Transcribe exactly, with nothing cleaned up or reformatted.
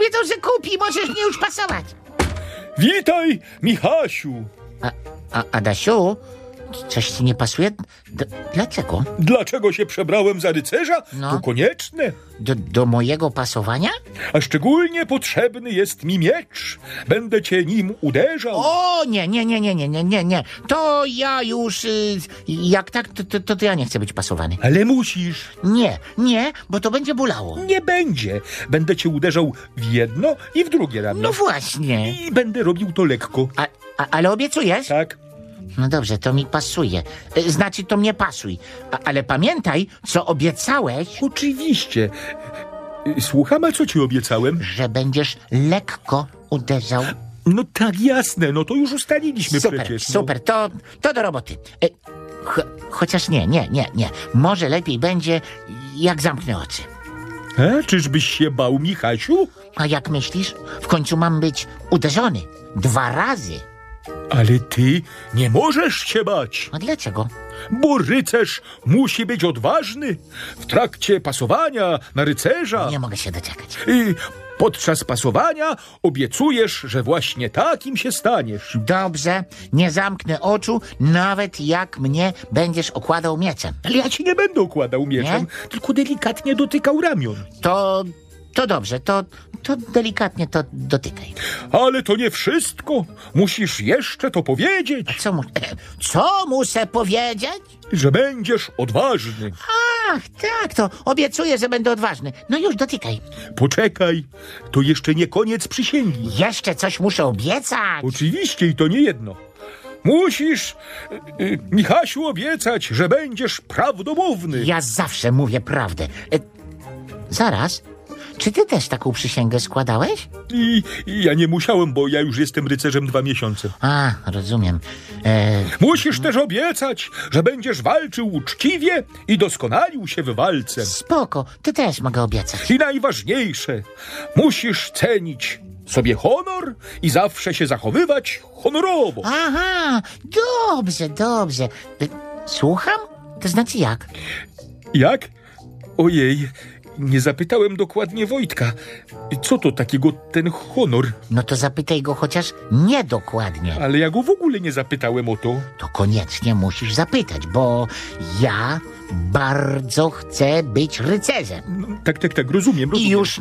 obiecał, że kupi, możesz mnie już pasować. Witaj, Michasiu. A, a Adasiu, coś ci nie pasuje? D- dlaczego? Dlaczego się przebrałem za rycerza? No. To konieczne. Do, do mojego pasowania? A szczególnie potrzebny jest mi miecz. Będę cię nim uderzał. O, nie, nie, nie, nie, nie, nie, nie, nie. To ja już, y, jak tak, to, to, to ja nie chcę być pasowany. Ale musisz. Nie, nie, bo to będzie bolało. Nie będzie. Będę cię uderzał w jedno i w drugie ramię. No właśnie. I będę robił to lekko. A, a, ale obiecujesz? Tak? No dobrze, to mi pasuje. Y, Znaczy, to mnie pasuj. A, ale pamiętaj, co obiecałeś, Oczywiście. Y, Słucham, a co ci obiecałem? że będziesz lekko uderzał. No tak, jasne, no to już ustaliliśmy Super, przecież. no. super, to, to do roboty. Y, Ch- chociaż nie, nie, nie, nie. Może lepiej będzie, jak zamknę oczy. A, czyżbyś się bał, Michasiu? A jak myślisz? W końcu mam być uderzony. Dwa razy. Ale ty nie możesz się bać, A dlaczego? bo rycerz musi być odważny. W trakcie pasowania na rycerza Nie mogę się doczekać. i podczas pasowania obiecujesz, że właśnie takim się staniesz. Dobrze, nie zamknę oczu, nawet jak mnie będziesz okładał mieczem. Ale ja ci nie będę okładał mieczem, Nie? tylko delikatnie dotykał ramion. To, to dobrze, to, to delikatnie to dotykaj. Ale to nie wszystko. Musisz jeszcze to powiedzieć, Co, mu, co muszę powiedzieć? że będziesz odważny. Ach, tak, to obiecuję, że będę odważny. No już, dotykaj. Poczekaj, to jeszcze nie koniec przysięgi. Jeszcze coś muszę obiecać. Oczywiście i to nie jedno. Musisz, y, y, Michasiu, obiecać, że będziesz prawdomówny. Ja zawsze mówię prawdę. E, zaraz, czy ty też taką przysięgę składałeś? I, I ja nie musiałem, bo ja już jestem rycerzem dwa miesiące. A, rozumiem. E, Musisz też obiecać, że będziesz walczył uczciwie i doskonalił się w walce. spoko, ty też mogę obiecać. I najważniejsze, musisz cenić sobie honor i zawsze się zachowywać honorowo. Aha, dobrze, dobrze. E, słucham? To znaczy jak? Jak? Ojej, nie zapytałem dokładnie Wojtka. Co to takiego ten honor? No to zapytaj go chociaż niedokładnie. Ale ja go w ogóle nie zapytałem o to. To koniecznie musisz zapytać, bo ja bardzo chcę być rycerzem. No, tak, tak, tak, rozumiem, rozumiem. I już